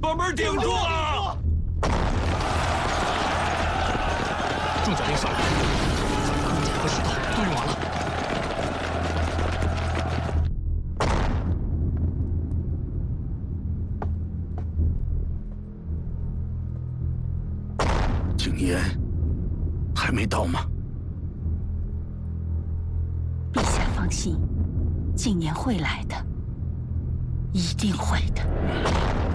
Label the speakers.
Speaker 1: 把门顶住啊！
Speaker 2: 众将领上来，咱们盔甲和石头都用完了。
Speaker 3: 景琰还没到吗？
Speaker 4: 陛下放心，景琰会来的，一定会的。